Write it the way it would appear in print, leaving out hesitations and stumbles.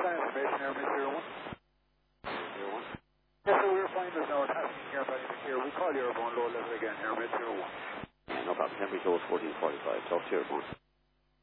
that information, Airman 01. Yes, sir, we were flying this now. We're passing here by the here. We call you airborne low level again, Airman 01. Yeah, no problem. Temperature 1445. Talk to you airborne.